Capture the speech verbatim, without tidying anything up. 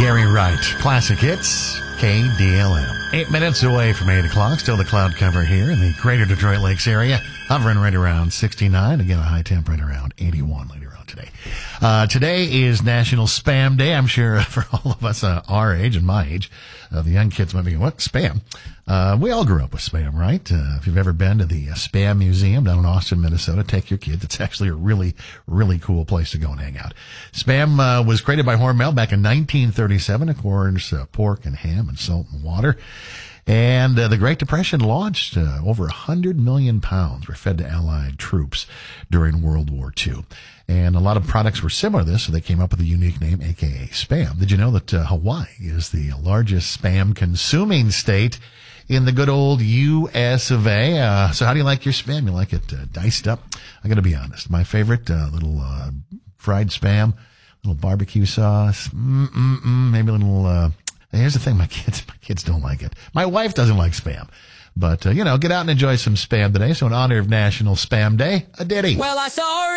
Gary Wright. Classic hits, K D L M. Eight minutes away from eight o'clock. Still the cloud cover here in the greater Detroit Lakes area. Hovering right around sixty-nine. Again, a high temp right around eighty-one later on today. Uh, today is National Spam Day. I'm sure for all of us uh, our age and my age, uh, the young kids might be going, what? Spam? Uh, we all grew up with Spam, right? Uh, if you've ever been to the uh, Spam Museum down in Austin, Minnesota, take your kids. It's actually a really, really cool place to go and hang out. Spam uh, was created by Hormel back in nineteen thirty-seven. Of course, uh, pork and ham and salt and water. And uh, the Great Depression launched. Uh, over one hundred million pounds were fed to Allied troops during World War Two. And a lot of products were similar to this, so they came up with a unique name, a k a. Spam. Did you know that uh, Hawaii is the largest Spam consuming state in the good old U S of A? Uh, so how do you like your Spam? You like it uh, diced up? I got to be honest. My favorite, uh, little uh, fried Spam, little barbecue sauce, mm-mm-mm, maybe a little... Uh, Here's the thing, my kids, my kids don't like it. My wife doesn't like Spam. But, uh, you know, get out and enjoy some Spam today. So in honor of National Spam Day, a ditty. Well, I saw her